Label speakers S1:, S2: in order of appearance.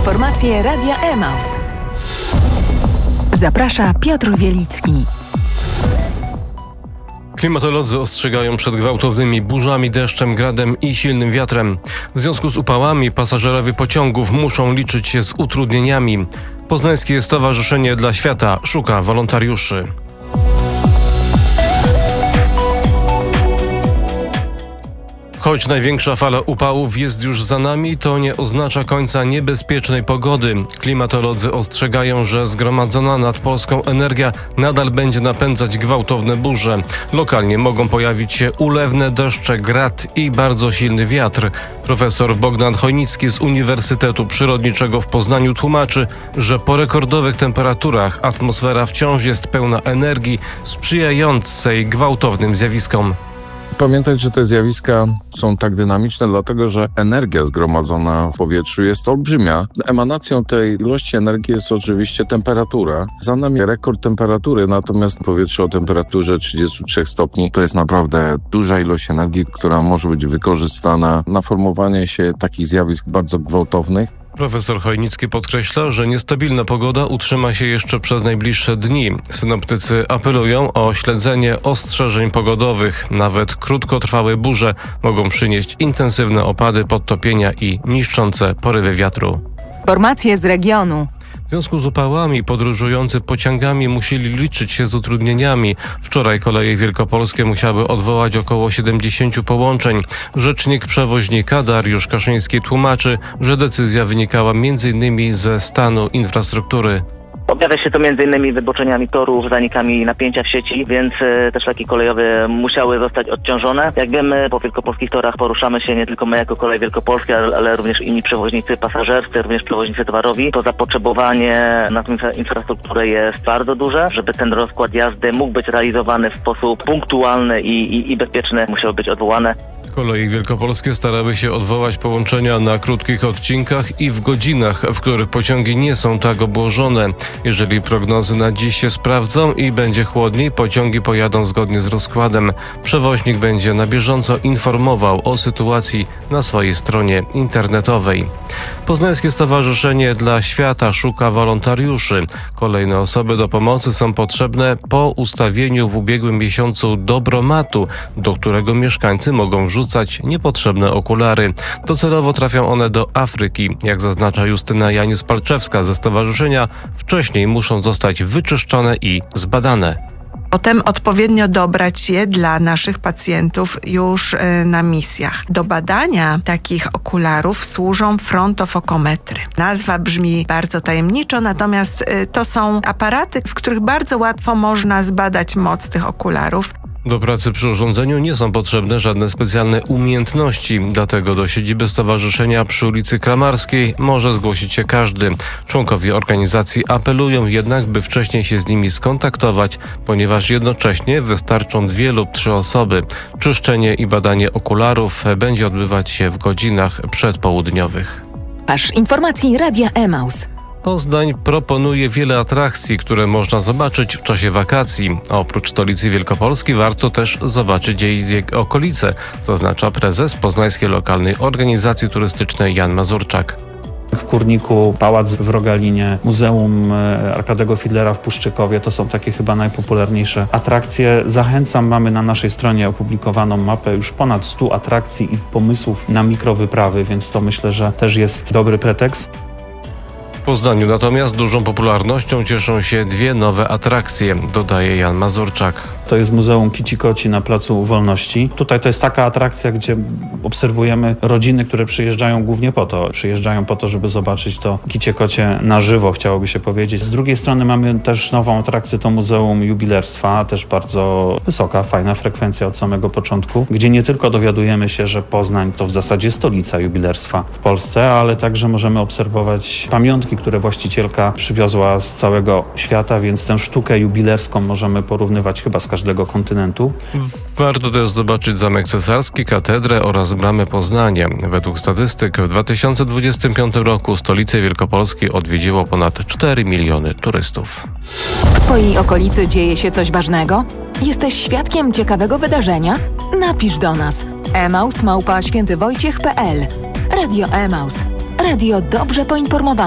S1: Informacje Radia Emaus. Zaprasza Piotr Wielicki.
S2: Klimatolodzy ostrzegają przed gwałtownymi burzami, deszczem, gradem i silnym wiatrem. W związku z upałami pasażerowie pociągów muszą liczyć się z utrudnieniami. Poznańskie Stowarzyszenie dla Świata szuka wolontariuszy. Choć największa fala upałów jest już za nami, to nie oznacza końca niebezpiecznej pogody. Klimatolodzy ostrzegają, że zgromadzona nad Polską energia nadal będzie napędzać gwałtowne burze. Lokalnie mogą pojawić się ulewne deszcze, grad i bardzo silny wiatr. Profesor Bogdan Chojnicki z Uniwersytetu Przyrodniczego w Poznaniu tłumaczy, że po rekordowych temperaturach atmosfera wciąż jest pełna energii sprzyjającej gwałtownym zjawiskom.
S3: Pamiętać, że te zjawiska są tak dynamiczne, dlatego że energia zgromadzona w powietrzu jest olbrzymia. Emanacją tej ilości energii jest oczywiście temperatura. Za nami rekord temperatury, natomiast powietrze o temperaturze 33 stopni to jest naprawdę duża ilość energii, która może być wykorzystana na formowanie się takich zjawisk bardzo gwałtownych.
S2: Profesor Chojnicki podkreśla, że niestabilna pogoda utrzyma się jeszcze przez najbliższe dni. Synoptycy apelują o śledzenie ostrzeżeń pogodowych. Nawet krótkotrwałe burze mogą przynieść intensywne opady, podtopienia i niszczące porywy wiatru.
S1: Informacje z regionu.
S2: W związku z upałami podróżujący pociągami musieli liczyć się z utrudnieniami. Wczoraj koleje wielkopolskie musiały odwołać około 70 połączeń. Rzecznik przewoźnika Dariusz Kaszyński tłumaczy, że decyzja wynikała m.in. ze stanu infrastruktury.
S4: Objawia się to m.in. wyboczeniami torów, zanikami napięcia w sieci, więc te szlaki kolejowe musiały zostać odciążone. Jak wiemy, po wielkopolskich torach poruszamy się nie tylko my jako Koleje Wielkopolskie, ale również inni przewoźnicy pasażerscy, również przewoźnicy towarowi. To zapotrzebowanie na tę infrastrukturę jest bardzo duże. Żeby ten rozkład jazdy mógł być realizowany w sposób punktualny i bezpieczny, musiały być odwołane.
S2: Koleje wielkopolskie starały się odwołać połączenia na krótkich odcinkach i w godzinach, w których pociągi nie są tak obłożone. Jeżeli prognozy na dziś się sprawdzą i będzie chłodniej, pociągi pojadą zgodnie z rozkładem. Przewoźnik będzie na bieżąco informował o sytuacji na swojej stronie internetowej. Poznańskie Stowarzyszenie dla Świata szuka wolontariuszy. Kolejne osoby do pomocy są potrzebne po ustawieniu w ubiegłym miesiącu dobromatu, do którego mieszkańcy mogą wrzucać niepotrzebne okulary. Docelowo trafią one do Afryki. Jak zaznacza Justyna Janius-Palczewska ze stowarzyszenia, wcześniej muszą zostać wyczyszczone i zbadane.
S5: Potem odpowiednio dobrać je dla naszych pacjentów już na misjach. Do badania takich okularów służą frontofokometry. Nazwa brzmi bardzo tajemniczo, natomiast to są aparaty, w których bardzo łatwo można zbadać moc tych okularów.
S2: Do pracy przy urządzeniu nie są potrzebne żadne specjalne umiejętności, dlatego do siedziby stowarzyszenia przy ulicy Kramarskiej może zgłosić się każdy. Członkowie organizacji apelują jednak, by wcześniej się z nimi skontaktować, ponieważ jednocześnie wystarczą 2 lub 3 osoby. Czyszczenie i badanie okularów będzie odbywać się w godzinach przedpołudniowych.
S1: Pasz informacji Radia Emaus.
S2: Poznań proponuje wiele atrakcji, które można zobaczyć w czasie wakacji. Oprócz stolicy Wielkopolski warto też zobaczyć jej okolice, zaznacza prezes Poznańskiej Lokalnej Organizacji Turystycznej Jan Mazurczak.
S6: W Kurniku, Pałac w Rogalinie, Muzeum Arkadego Fidlera w Puszczykowie to są takie chyba najpopularniejsze atrakcje. Zachęcam, mamy na naszej stronie opublikowaną mapę już ponad 100 atrakcji i pomysłów na mikrowyprawy, więc to myślę, że też jest dobry pretekst.
S2: W Poznaniu natomiast dużą popularnością cieszą się 2 nowe atrakcje, dodaje Jan Mazurczak.
S6: To jest Muzeum Kici-Koci na Placu Wolności. Tutaj to jest taka atrakcja, gdzie obserwujemy rodziny, które przyjeżdżają głównie po to. Przyjeżdżają po to, żeby zobaczyć to kicie-kocie na żywo, chciałoby się powiedzieć. Z drugiej strony mamy też nową atrakcję, to Muzeum Jubilerstwa, też bardzo wysoka, fajna frekwencja od samego początku, gdzie nie tylko dowiadujemy się, że Poznań to w zasadzie stolica jubilerstwa w Polsce, ale także możemy obserwować pamiątki, które właścicielka przywiozła z całego świata, więc tę sztukę jubilerską możemy porównywać chyba z każdego kontynentu.
S2: Warto też zobaczyć Zamek Cesarski, katedrę oraz Bramę Poznania. Według statystyk w 2025 roku stolicę Wielkopolski odwiedziło ponad 4 miliony turystów.
S1: W Twojej okolicy dzieje się coś ważnego? Jesteś świadkiem ciekawego wydarzenia? Napisz do nas. emaus@świętywojciech.pl. Radio Emaus. Radio dobrze poinformowane.